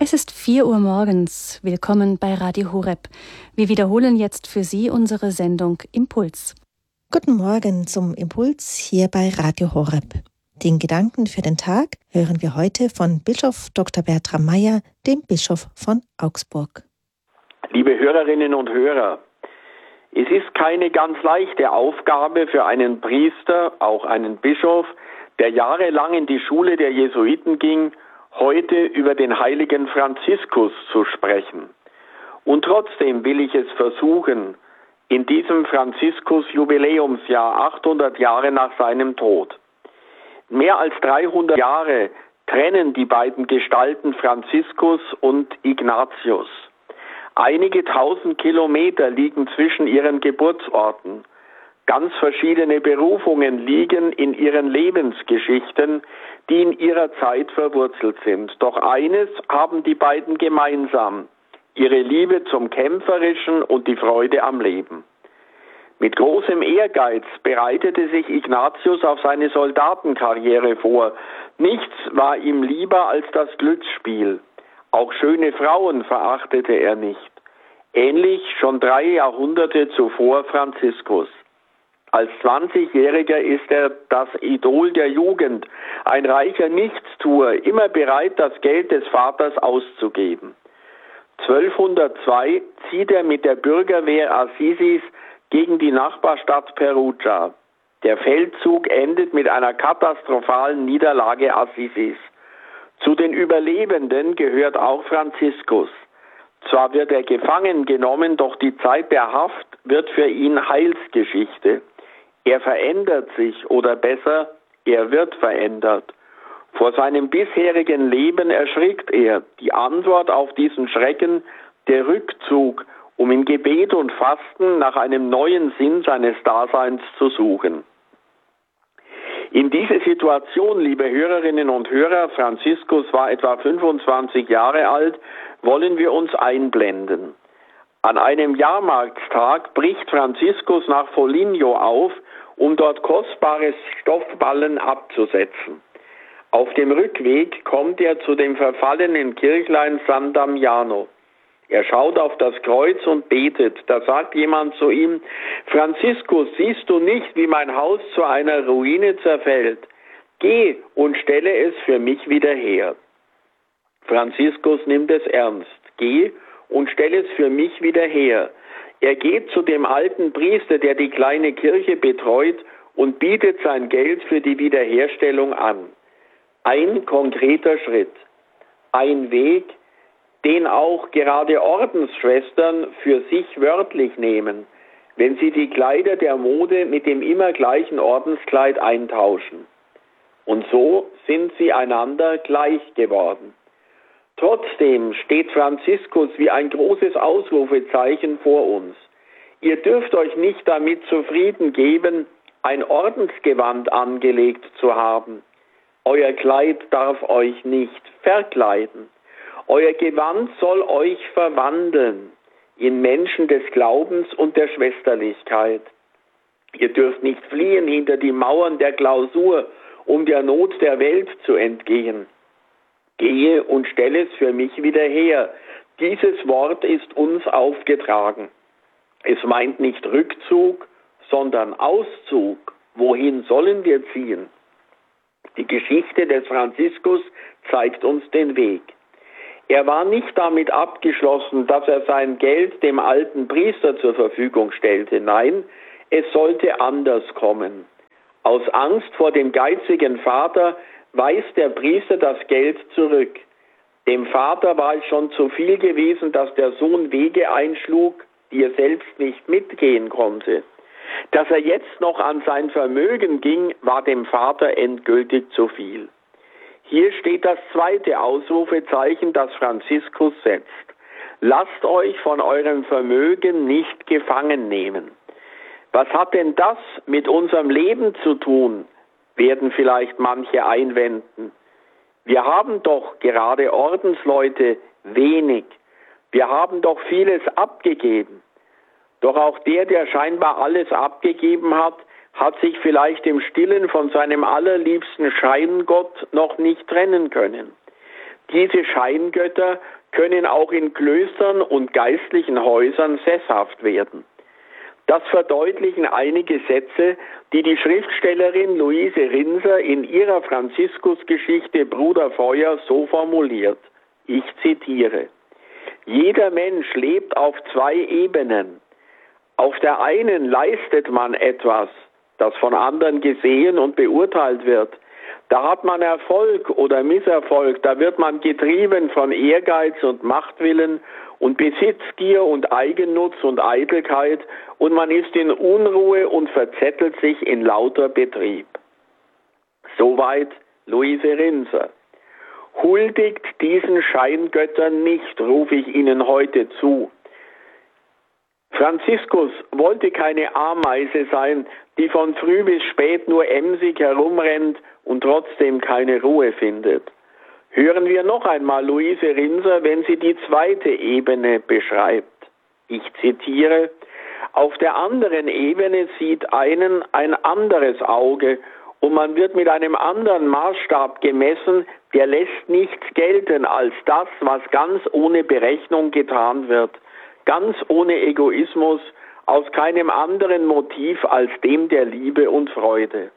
Es ist 4 Uhr morgens. Willkommen bei Radio Horeb. Wir wiederholen jetzt für Sie unsere Sendung Impuls. Guten Morgen zum Impuls hier bei Radio Horeb. Den Gedanken für den Tag hören wir heute von Bischof Dr. Bertram Meyer, dem Bischof von Augsburg. Liebe Hörerinnen und Hörer, es ist keine ganz leichte Aufgabe für einen Priester, auch einen Bischof, der jahrelang in die Schule der Jesuiten ging, heute über den heiligen Franziskus zu sprechen. Und trotzdem will ich es versuchen, in diesem Franziskus-Jubiläumsjahr, 800 Jahre nach seinem Tod. Mehr als 300 Jahre trennen die beiden Gestalten Franziskus und Ignatius. Einige tausend Kilometer liegen zwischen ihren Geburtsorten. Ganz verschiedene Berufungen liegen in ihren Lebensgeschichten, die in ihrer Zeit verwurzelt sind. Doch eines haben die beiden gemeinsam: ihre Liebe zum Kämpferischen und die Freude am Leben. Mit großem Ehrgeiz bereitete sich Ignatius auf seine Soldatenkarriere vor. Nichts war ihm lieber als das Glücksspiel. Auch schöne Frauen verachtete er nicht. Ähnlich schon 3 Jahrhunderte zuvor Franziskus. Als 20-Jähriger ist er das Idol der Jugend, ein reicher Nichtstuer, immer bereit, das Geld des Vaters auszugeben. 1202 zieht er mit der Bürgerwehr Assisis gegen die Nachbarstadt Perugia. Der Feldzug endet mit einer katastrophalen Niederlage Assisis. Zu den Überlebenden gehört auch Franziskus. Zwar wird er gefangen genommen, doch die Zeit der Haft wird für ihn Heilsgeschichte. Er verändert sich, oder besser, er wird verändert. Vor seinem bisherigen Leben erschrickt er. Die Antwort auf diesen Schrecken, der Rückzug, um in Gebet und Fasten nach einem neuen Sinn seines Daseins zu suchen. In diese Situation, liebe Hörerinnen und Hörer, Franziskus war etwa 25 Jahre alt, wollen wir uns einblenden. An einem Jahrmarktstag bricht Franziskus nach Foligno auf, um dort kostbare Stoffballen abzusetzen. Auf dem Rückweg kommt er zu dem verfallenen Kirchlein San Damiano. Er schaut auf das Kreuz und betet. Da sagt jemand zu ihm: Franziskus, siehst du nicht, wie mein Haus zu einer Ruine zerfällt? Geh und stelle es für mich wieder her. Franziskus nimmt es ernst. Geh und stell es für mich wieder her. Er geht zu dem alten Priester, der die kleine Kirche betreut, und bietet sein Geld für die Wiederherstellung an. Ein konkreter Schritt, ein Weg, den auch gerade Ordensschwestern für sich wörtlich nehmen, wenn sie die Kleider der Mode mit dem immer gleichen Ordenskleid eintauschen. Und so sind sie einander gleich geworden. Trotzdem steht Franziskus wie ein großes Ausrufezeichen vor uns. Ihr dürft euch nicht damit zufrieden geben, ein Ordensgewand angelegt zu haben. Euer Kleid darf euch nicht verkleiden. Euer Gewand soll euch verwandeln in Menschen des Glaubens und der Schwesterlichkeit. Ihr dürft nicht fliehen hinter die Mauern der Klausur, um der Not der Welt zu entgehen. Gehe und stell es für mich wieder her. Dieses Wort ist uns aufgetragen. Es meint nicht Rückzug, sondern Auszug. Wohin sollen wir ziehen? Die Geschichte des Franziskus zeigt uns den Weg. Er war nicht damit abgeschlossen, dass er sein Geld dem alten Priester zur Verfügung stellte. Nein, es sollte anders kommen. Aus Angst vor dem geizigen Vater weist der Priester das Geld zurück. Dem Vater war es schon zu viel gewesen, dass der Sohn Wege einschlug, die er selbst nicht mitgehen konnte. Dass er jetzt noch an sein Vermögen ging, war dem Vater endgültig zu viel. Hier steht das zweite Ausrufezeichen, das Franziskus setzt. Lasst euch von eurem Vermögen nicht gefangen nehmen. Was hat denn das mit unserem Leben zu tun, werden vielleicht manche einwenden. Wir haben doch gerade Ordensleute wenig. Wir haben doch vieles abgegeben. Doch auch der scheinbar alles abgegeben hat, hat sich vielleicht im Stillen von seinem allerliebsten Scheingott noch nicht trennen können. Diese Scheingötter können auch in Klöstern und geistlichen Häusern sesshaft werden. Das verdeutlichen einige Sätze, die die Schriftstellerin Luise Rinser in ihrer Franziskusgeschichte Bruder Feuer so formuliert. Ich zitiere: Jeder Mensch lebt auf zwei Ebenen. Auf der einen leistet man etwas, das von anderen gesehen und beurteilt wird. Da hat man Erfolg oder Misserfolg, da wird man getrieben von Ehrgeiz und Machtwillen und Besitzgier und Eigennutz und Eitelkeit und man ist in Unruhe und verzettelt sich in lauter Betrieb. Soweit Luise Rinser. Huldigt diesen Scheingöttern nicht, rufe ich Ihnen heute zu. Franziskus wollte keine Ameise sein, die von früh bis spät nur emsig herumrennt und trotzdem keine Ruhe findet. Hören wir noch einmal Luise Rinser, wenn sie die zweite Ebene beschreibt. Ich zitiere: Auf der anderen Ebene sieht einen ein anderes Auge und man wird mit einem anderen Maßstab gemessen, der lässt nichts gelten als das, was ganz ohne Berechnung getan wird. Ganz ohne Egoismus, aus keinem anderen Motiv als dem der Liebe und Freude.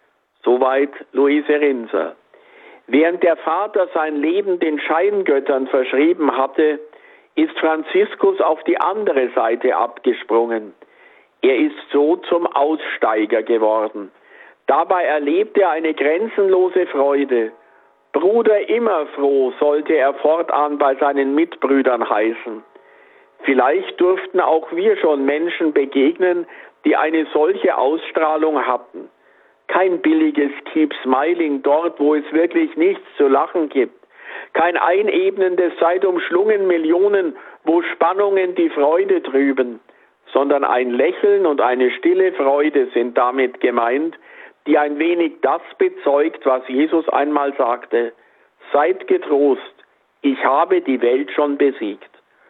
Soweit Luise Rinser. Während der Vater sein Leben den Scheingöttern verschrieben hatte, ist Franziskus auf die andere Seite abgesprungen. Er ist so zum Aussteiger geworden. Dabei erlebt er eine grenzenlose Freude. Bruder immer froh sollte er fortan bei seinen Mitbrüdern heißen. Vielleicht durften auch wir schon Menschen begegnen, die eine solche Ausstrahlung hatten. Kein billiges Keep Smiling dort, wo es wirklich nichts zu lachen gibt. Kein einebnendes Seid umschlungen Millionen, wo Spannungen die Freude trüben, sondern ein Lächeln und eine stille Freude sind damit gemeint, die ein wenig das bezeugt, was Jesus einmal sagte: Seid getrost, ich habe die Welt schon besiegt.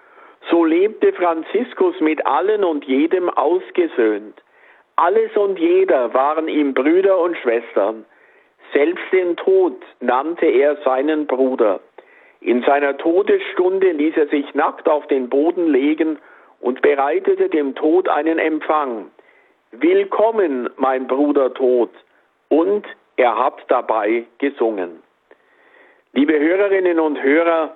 So lebte Franziskus mit allen und jedem ausgesöhnt. Alles und jeder waren ihm Brüder und Schwestern. Selbst den Tod nannte er seinen Bruder. In seiner Todesstunde ließ er sich nackt auf den Boden legen und bereitete dem Tod einen Empfang. Willkommen, mein Bruder Tod. Und er hat dabei gesungen. Liebe Hörerinnen und Hörer,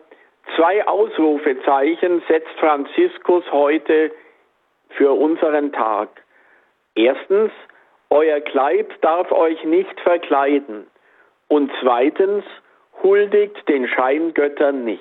2 Ausrufezeichen setzt Franziskus heute für unseren Tag. Erstens, euer Kleid darf euch nicht verkleiden. Und zweitens, huldigt den Scheingöttern nicht.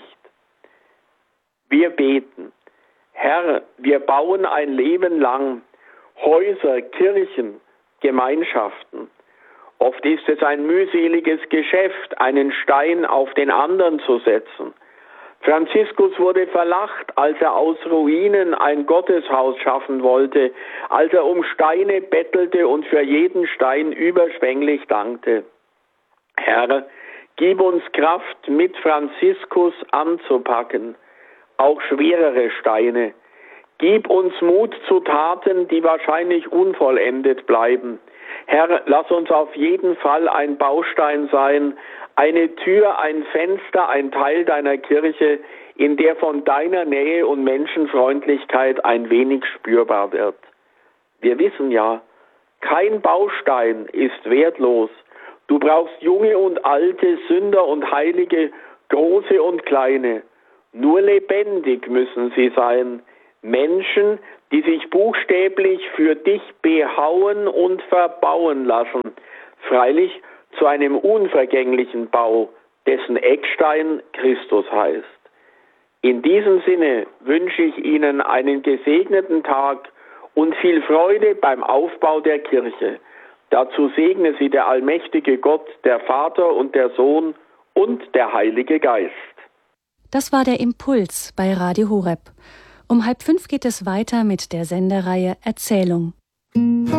Wir beten. Herr, wir bauen ein Leben lang Häuser, Kirchen, Gemeinschaften. Oft ist es ein mühseliges Geschäft, einen Stein auf den anderen zu setzen. Franziskus wurde verlacht, als er aus Ruinen ein Gotteshaus schaffen wollte, als er um Steine bettelte und für jeden Stein überschwänglich dankte. Herr, gib uns Kraft, mit Franziskus anzupacken, auch schwerere Steine. Gib uns Mut zu Taten, die wahrscheinlich unvollendet bleiben. Herr, lass uns auf jeden Fall ein Baustein sein, eine Tür, ein Fenster, ein Teil deiner Kirche, in der von deiner Nähe und Menschenfreundlichkeit ein wenig spürbar wird. Wir wissen ja, kein Baustein ist wertlos. Du brauchst junge und alte, Sünder und Heilige, große und kleine. Nur lebendig müssen sie sein. Menschen, die sich buchstäblich für dich behauen und verbauen lassen. Freilich zu einem unvergänglichen Bau, dessen Eckstein Christus heißt. In diesem Sinne wünsche ich Ihnen einen gesegneten Tag und viel Freude beim Aufbau der Kirche. Dazu segne Sie der allmächtige Gott, der Vater und der Sohn und der Heilige Geist. Das war der Impuls bei Radio Horeb. Um 4:30 geht es weiter mit der Sendereihe Erzählung.